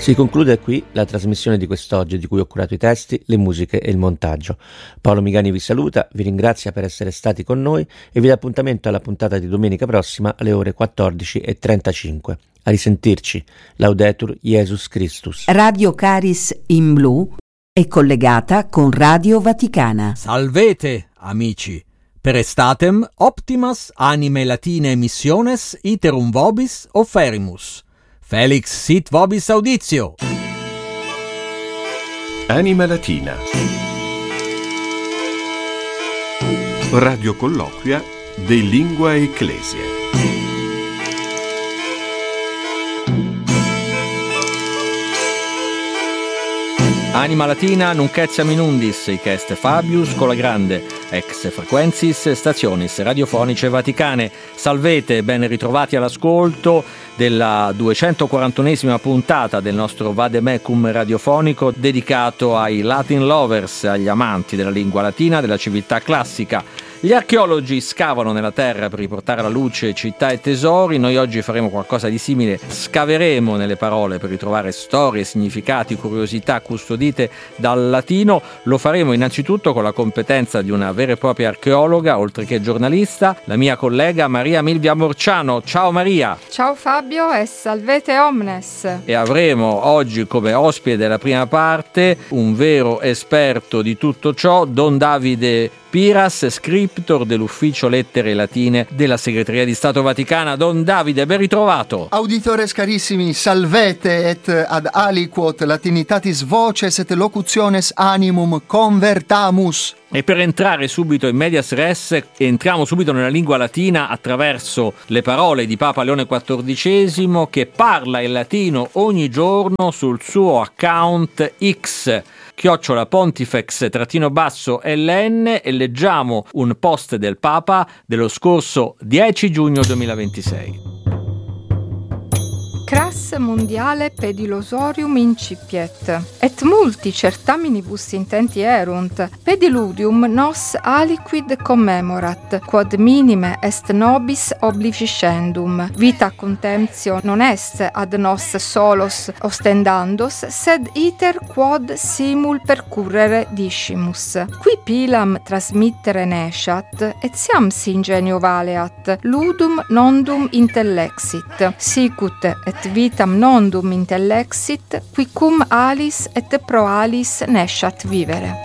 Si conclude qui la trasmissione di quest'oggi, di cui ho curato i testi, le musiche e il montaggio. Paolo Migani vi saluta, vi ringrazia per essere stati con noi e vi dà appuntamento alla puntata di domenica prossima alle ore 14:35. A risentirci. Laudetur Jesus Christus. Radio Caris in Blu è collegata con Radio Vaticana. Salvete, amici. Per estatem optimas anime latine missiones iterum vobis offerimus. Felix sit vobis auditio. Anima Latina. Radio colloquia de Lingua Ecclesia. Anima Latina nunc etiam in undis, hic est Fabius Colagrande, ex frequentis stationis radiofonice Vaticane. Salvete, ben ritrovati all'ascolto della 241esima puntata del nostro Vademecum radiofonico dedicato ai Latin lovers, agli amanti della lingua latina, della civiltà classica. Gli archeologi scavano nella terra per riportare alla luce città e tesori. Noi oggi faremo qualcosa di simile, scaveremo nelle parole per ritrovare storie, significati, curiosità custodite dal latino. Lo faremo innanzitutto con la competenza di una vera e propria archeologa, oltre che giornalista, la mia collega Maria Milvia Morciano. Ciao Maria! Ciao Fabio e salvete omnes! E avremo oggi come ospite della prima parte un vero esperto di tutto ciò, Don Davide Piras, scriptor dell'Ufficio Lettere Latine della Segreteria di Stato Vaticana. Don Davide, ben ritrovato. Auditores carissimi, salvete et ad aliquot latinitatis voces et locutiones animum convertamus. E per entrare subito in medias res, entriamo subito nella lingua latina attraverso le parole di Papa Leone XIV, che parla il latino ogni giorno sul suo account X, @pontifex_LN, e leggiamo un post del Papa dello scorso 10 giugno 2026. Cras mondiale pedilosorium incipiet, et multi certaminibus intenti erunt, pediludium nos aliquid commemorat, quod minime est nobis obliviscendum. Vita contemptio non est ad nos solos ostendandos, sed iter quod simul percurrere discimus. Qui pilam trasmittere nesciat, et siam si ingenio valeat, ludum nondum intellexit, sicut et vitam nondum intellexit, qui cum alis et pro alis nesciat vivere.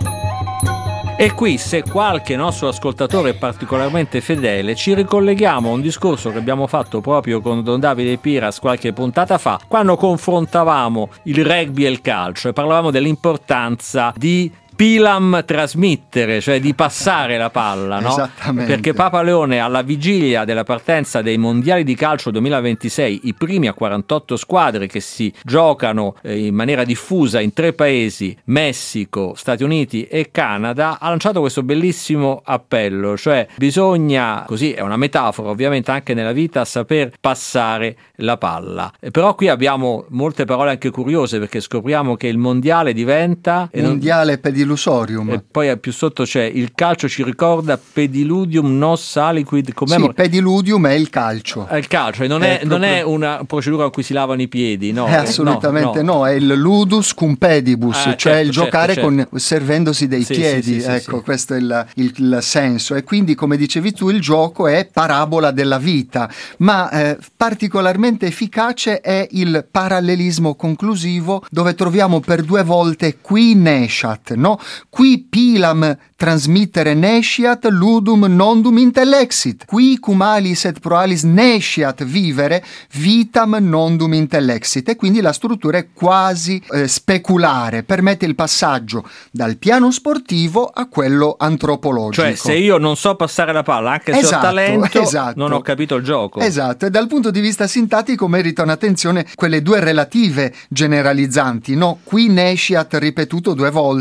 E qui, se qualche nostro ascoltatore è particolarmente fedele, ci ricolleghiamo a un discorso che abbiamo fatto proprio con Don Davide Piras qualche puntata fa, quando confrontavamo il rugby e il calcio e parlavamo dell'importanza di pilam trasmittere, cioè di passare la palla, no? Esattamente. Perché Papa Leone, alla vigilia della partenza dei mondiali di calcio 2026, i primi a 48 squadre che si giocano in maniera diffusa in 3 paesi, Messico, Stati Uniti e Canada, ha lanciato questo bellissimo appello, cioè bisogna, così è una metafora ovviamente anche nella vita, saper passare la palla. Però qui abbiamo molte parole anche curiose, perché scopriamo che il mondiale diventa mondiale pedilusorium. E poi più sotto c'è: il calcio ci ricorda pediludium nos aliquid commemorat. Sì, pediludium è il calcio. È il calcio, e non è una procedura in cui si lavano i piedi, no? Assolutamente no, è il ludus cum pedibus, cioè il giocare servendosi dei piedi, ecco, questo è il senso. E quindi, come dicevi tu, il gioco è parabola della vita, ma particolarmente efficace è il parallelismo conclusivo, dove troviamo per 2 volte qui nesciat, no? Qui pilam transmittere nesciat, ludum nondum intellexit. Qui cum alis et pro alis nesciat vivere, vitam nondum intellexit. E quindi la struttura è quasi speculare, permette il passaggio dal piano sportivo a quello antropologico. Cioè, se io non so passare la palla, anche se ho talento, non ho capito il gioco. Esatto, e dal punto di vista sintattico meritano attenzione quelle 2 relative generalizzanti, no? Qui nesciat ripetuto 2 volte, che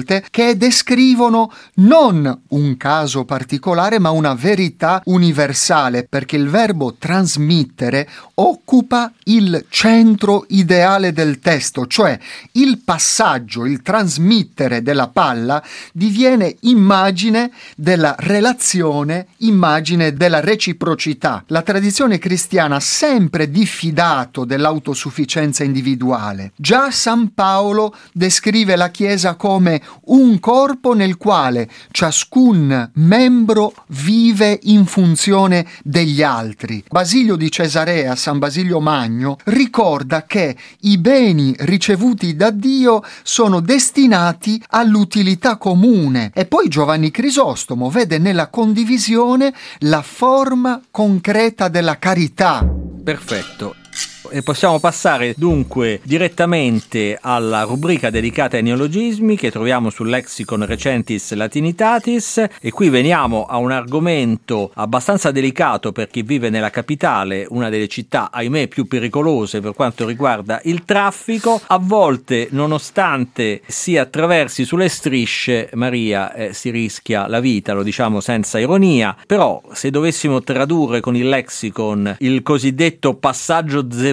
che descrivono non un caso particolare ma una verità universale, perché il verbo trasmettere occupa il centro ideale del testo, cioè il passaggio, il trasmettere della palla diviene immagine della relazione, immagine della reciprocità. La tradizione cristiana ha sempre diffidato dell'autosufficienza individuale. Già San Paolo descrive la Chiesa come un corpo nel quale ciascun membro vive in funzione degli altri. Basilio di Cesarea, San Basilio Magno, ricorda che i beni ricevuti da Dio sono destinati all'utilità comune, e poi Giovanni Crisostomo vede nella condivisione la forma concreta della carità. Perfetto. E possiamo passare dunque direttamente alla rubrica dedicata ai neologismi che troviamo sul Lexicon Recentis Latinitatis, e qui veniamo a un argomento abbastanza delicato per chi vive nella capitale, una delle città ahimè più pericolose per quanto riguarda il traffico. A volte, nonostante si attraversi sulle strisce, Maria, si rischia la vita, lo diciamo senza ironia, però se dovessimo tradurre con il lexicon il cosiddetto passaggio zebrato,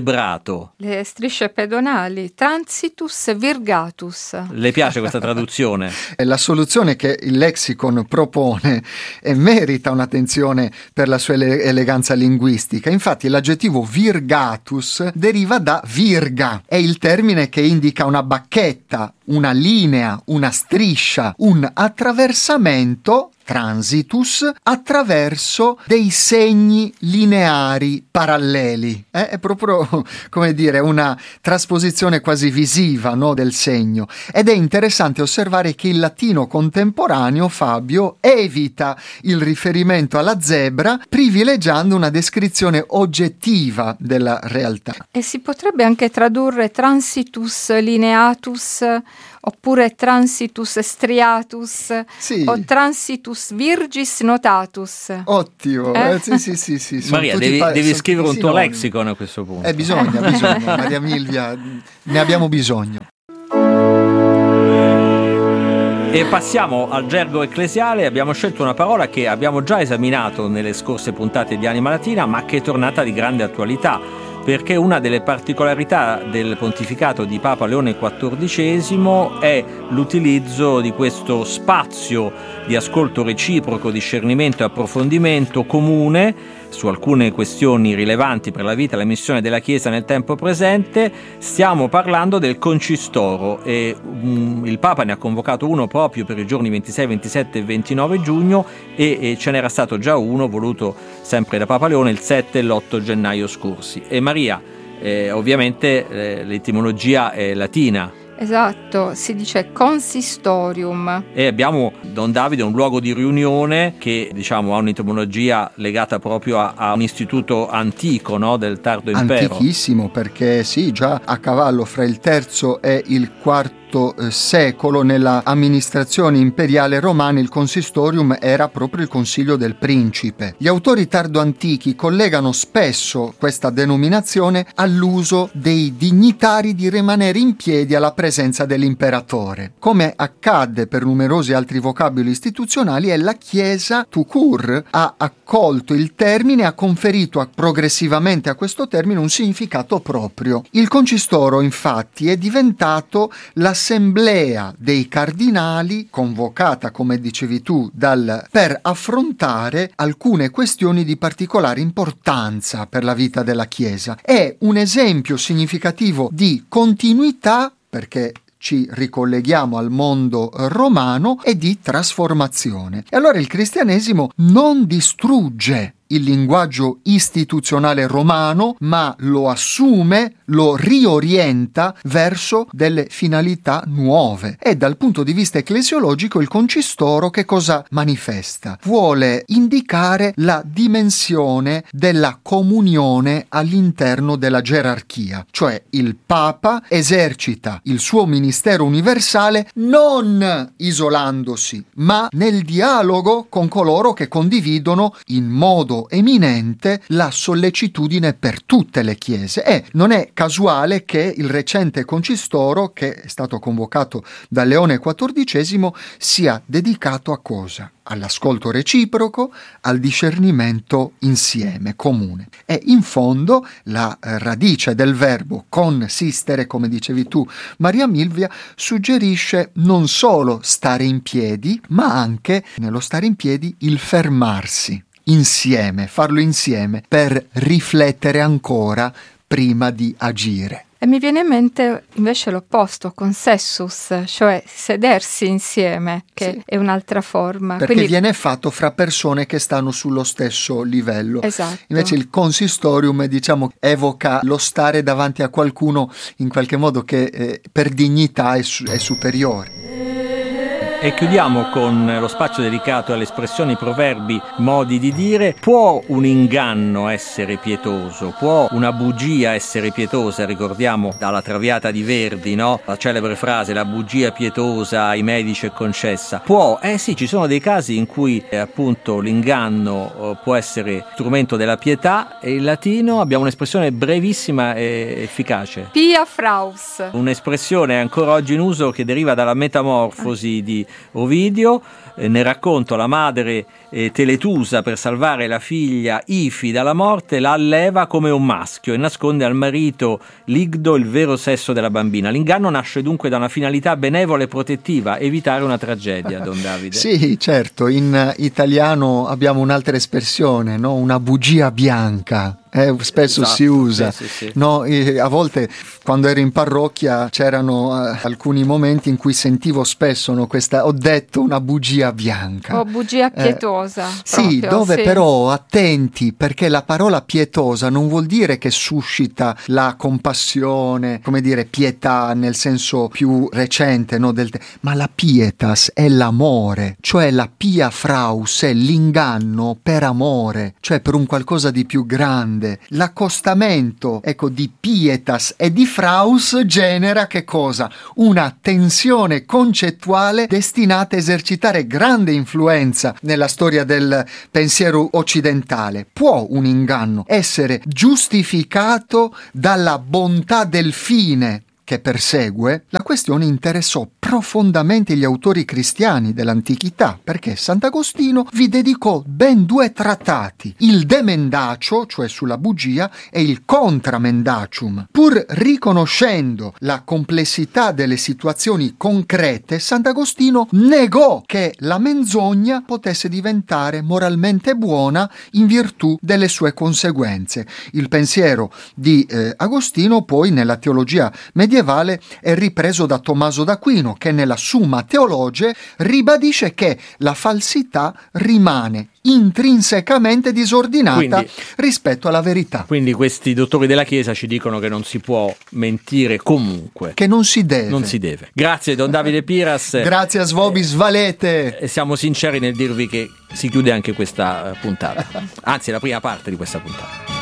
le strisce pedonali, transitus virgatus. Le piace questa traduzione? È la soluzione che il lexicon propone e merita un'attenzione per la sua eleganza linguistica. Infatti l'aggettivo virgatus deriva da virga, è il termine che indica una bacchetta, una linea, una striscia, un attraversamento, transitus, attraverso dei segni lineari paralleli. È proprio, come dire, una trasposizione quasi visiva, no, del segno. Ed è interessante osservare che il latino contemporaneo, Fabio, evita il riferimento alla zebra, privilegiando una descrizione oggettiva della realtà. E si potrebbe anche tradurre transitus lineatus, oppure transitus striatus, sì, o transitus virgis notatus. Ottimo, sì. Maria, devi scrivere un tuo lexicon a questo punto. Bisogna, Maria Milvia, ne abbiamo bisogno. E passiamo al gergo ecclesiale. Abbiamo scelto una parola che abbiamo già esaminato nelle scorse puntate di Anima Latina, ma che è tornata di grande attualità, perché una delle particolarità del pontificato di Papa Leone XIV è l'utilizzo di questo spazio di ascolto reciproco, discernimento e approfondimento comune su alcune questioni rilevanti per la vita e la missione della Chiesa nel tempo presente. Stiamo parlando del concistoro e il Papa ne ha convocato uno proprio per i giorni 26, 27 e 29 giugno e ce n'era stato già uno voluto sempre da Papa Leone il 7 e l'8 gennaio scorsi. E Maria, ovviamente l'etimologia è latina. Esatto, si dice consistorium. E abbiamo Don Davide, un luogo di riunione che diciamo ha un'etimologia legata proprio a un istituto antico, no? Del tardo impero. Antichissimo, perché sì, già a cavallo fra il III e il IV secolo nella amministrazione imperiale romana il consistorium era proprio il consiglio del principe. Gli autori tardo-antichi collegano spesso questa denominazione all'uso dei dignitari di rimanere in piedi alla presenza dell'imperatore. Come accadde per numerosi altri vocaboli istituzionali, è la Chiesa tout court ha accolto il termine e ha conferito progressivamente a questo termine un significato proprio. Il concistoro, infatti, è diventato l'assemblea dei cardinali convocata, come dicevi tu, per affrontare alcune questioni di particolare importanza per la vita della Chiesa. È un esempio significativo di continuità, perché ci ricolleghiamo al mondo romano, e di trasformazione. E allora il cristianesimo non distrugge il linguaggio istituzionale romano, ma lo assume, lo riorienta verso delle finalità nuove. E dal punto di vista ecclesiologico il concistoro che cosa manifesta? Vuole indicare la dimensione della comunione all'interno della gerarchia, cioè il Papa esercita il suo ministero universale non isolandosi, ma nel dialogo con coloro che condividono in modo modo eminente la sollecitudine per tutte le chiese, e non è casuale che il recente concistoro, che è stato convocato da Leone XIV, sia dedicato a cosa? All'ascolto reciproco, al discernimento insieme, comune. E in fondo la radice del verbo consistere, come dicevi tu Maria Milvia, suggerisce non solo stare in piedi, ma anche nello stare in piedi il fermarsi insieme, farlo insieme per riflettere ancora prima di agire. E mi viene in mente invece l'opposto, consessus, cioè sedersi insieme, che sì, è un'altra forma. Perché quindi viene fatto fra persone che stanno sullo stesso livello. Esatto. Invece il consistorium, diciamo, evoca lo stare davanti a qualcuno in qualche modo che per dignità è superiore. E chiudiamo con lo spazio dedicato alle espressioni, proverbi, modi di dire. Può un inganno essere pietoso? Può una bugia essere pietosa? Ricordiamo dalla Traviata di Verdi, no? La celebre frase, la bugia pietosa ai medici è concessa. Può? Sì, ci sono dei casi in cui appunto l'inganno può essere strumento della pietà, e in latino abbiamo un'espressione brevissima e efficace. Pia fraus. Un'espressione ancora oggi in uso che deriva dalla Metamorfosi di Ovidio. Nel racconto la madre Teletusa, per salvare la figlia Ifi dalla morte, la alleva come un maschio e nasconde al marito Ligdo il vero sesso della bambina. L'inganno nasce dunque da una finalità benevola e protettiva, evitare una tragedia, Don Davide. Sì, certo, in italiano abbiamo un'altra espressione, no? Una bugia bianca. Spesso esatto, si usa, sì. No, a volte quando ero in parrocchia c'erano alcuni momenti in cui sentivo spesso, no, ho detto una bugia bianca o bugia pietosa, sì, proprio, dove sì. Però attenti, perché la parola pietosa non vuol dire che suscita la compassione, come dire, pietà nel senso più recente, no, ma la pietas è l'amore, cioè la pia fraus è l'inganno per amore, cioè per un qualcosa di più grande. L'accostamento, ecco, di pietas e di fraus genera che cosa? Una tensione concettuale destinata a esercitare grande influenza nella storia del pensiero occidentale. Può un inganno essere giustificato dalla bontà del fine che persegue? La questione interessò profondamente gli autori cristiani dell'antichità, perché Sant'Agostino vi dedicò ben 2 trattati, il De Mendacio, cioè sulla bugia, e il Contra Mendacium. Pur riconoscendo la complessità delle situazioni concrete, Sant'Agostino negò che la menzogna potesse diventare moralmente buona in virtù delle sue conseguenze. Il pensiero di Agostino poi nella teologia medievale è ripreso da Tommaso d'Aquino, che nella Summa Theologiae ribadisce che la falsità rimane intrinsecamente disordinata rispetto alla verità. Quindi questi dottori della Chiesa ci dicono che non si può mentire comunque. Che non si deve. Non si deve. Grazie Don Davide Piras. Grazie a Svobis Valete. E siamo sinceri nel dirvi che si chiude anche questa puntata. Anzi, la prima parte di questa puntata.